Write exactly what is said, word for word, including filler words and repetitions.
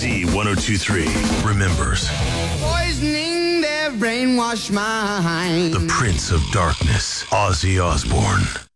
Z one oh two three remembers. Poisoning their brainwashed mind. The Prince of Darkness, Ozzy Osbourne.